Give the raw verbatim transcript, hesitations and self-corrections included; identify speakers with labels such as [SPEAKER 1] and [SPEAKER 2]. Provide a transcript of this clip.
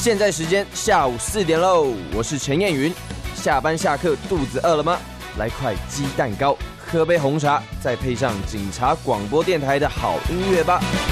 [SPEAKER 1] 现在时间下午四点喽，我是陈彦云。下班下课肚子饿了吗？来块鸡蛋糕，喝杯红茶，再配上警察广播电台的好音乐吧。